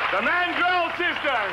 The Mandrell Sisters.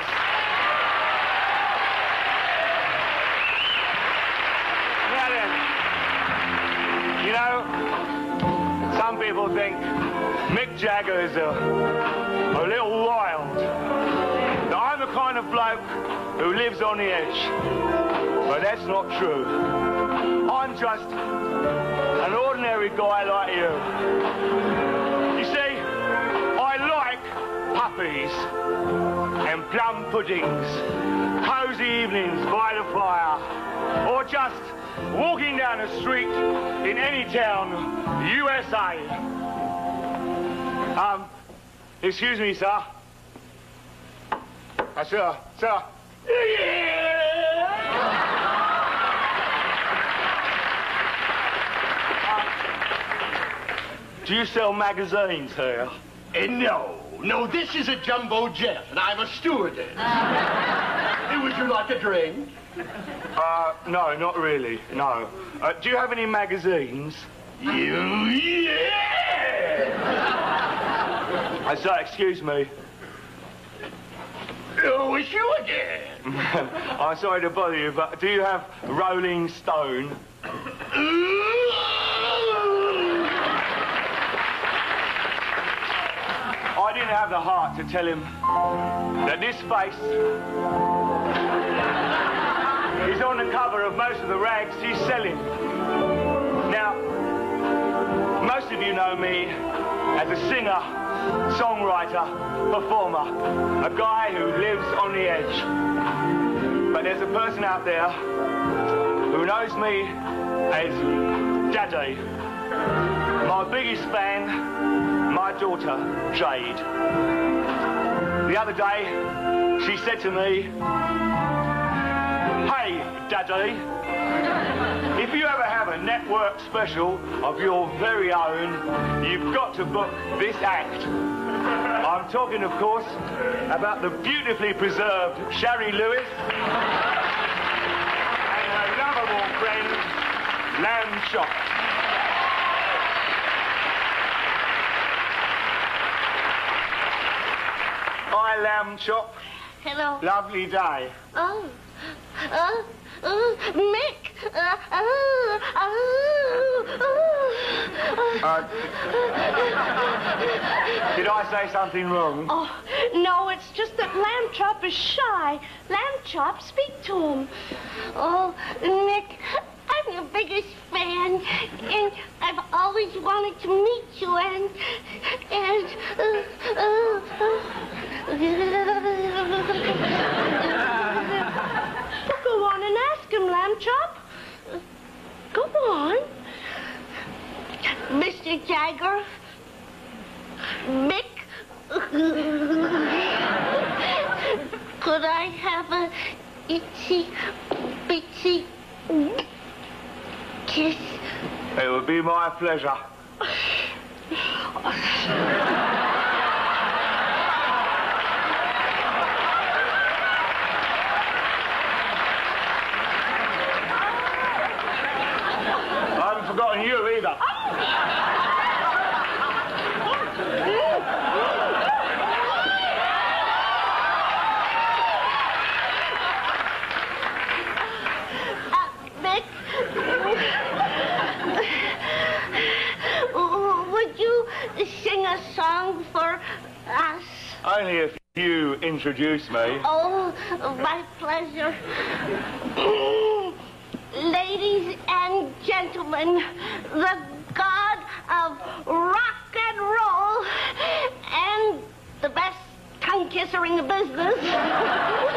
Now then, you know, some people think Mick Jagger is a little wild. Now, I'm the kind of bloke who lives on the edge. But that's not true. I'm just an ordinary guy like you. You see, I like puppies and plum puddings, cosy evenings by the fire, or just walking down the street in any town, USA. Excuse me, sir. Sir. Do you sell magazines here? No, this is a jumbo jet, and I'm a stewardess. Would you like a drink? No, not really, no. Do you have any magazines? Yeah! Sir, excuse me. Oh, it's you again. I'm sorry to bother you, but do you have Rolling Stone? I didn't have the heart to tell him that this face is on the cover of most of the rags he's selling. Now, most of you know me as a singer, songwriter, performer, a guy who lives on the edge. But there's a person out there who knows me as Daddy. My biggest fan, my daughter, Jade. The other day, she said to me, "Hey, Daddy, if you ever have a network special of your very own, you've got to book this act." I'm talking, of course, about the beautifully preserved Shari Lewis and her lovable friend, Lamb Chop. Hi, Lamb Chop. Hello. Lovely day. Mick. Did I say something wrong? Oh, no, it's just that Lamb Chop is shy. Lamb Chop, speak to him. Oh, Mick, I'm your biggest fan, and I've always wanted to meet you, Go on and ask him, Lamb Chop. Go on. Mr. Jagger, Mick, could I have a itsy bitsy kiss? It would be my pleasure. I haven't forgotten you either. Mick, would you sing a song for us? Only if you introduce me. Oh, my pleasure. Ladies and gentlemen, the god of rock and roll and the best tongue kisser in the business,